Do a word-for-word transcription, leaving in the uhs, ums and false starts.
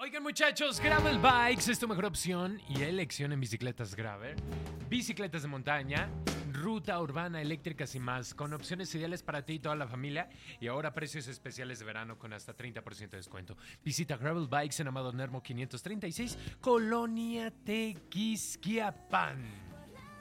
Oigan, muchachos, Gravel Bikes es tu mejor opción y elección en bicicletas Gravel, bicicletas de montaña, ruta urbana, eléctricas y más, con opciones ideales para ti y toda la familia, y ahora precios especiales de verano con hasta treinta por ciento de descuento. Visita Gravel Bikes en Amado Nermo quinientos treinta y seis, Colonia Tequisquiapan.